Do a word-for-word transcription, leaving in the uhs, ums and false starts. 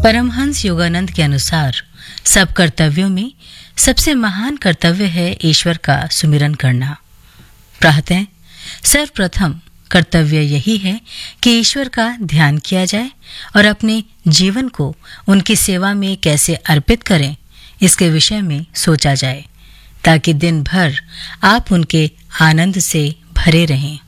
परमहंस योगानंद के अनुसार सब कर्तव्यों में सबसे महान कर्तव्य है ईश्वर का सुमिरन करना। प्रातः सर्वप्रथम कर्तव्य यही है कि ईश्वर का ध्यान किया जाए और अपने जीवन को उनकी सेवा में कैसे अर्पित करें इसके विषय में सोचा जाए, ताकि दिन भर आप उनके आनंद से भरे रहें।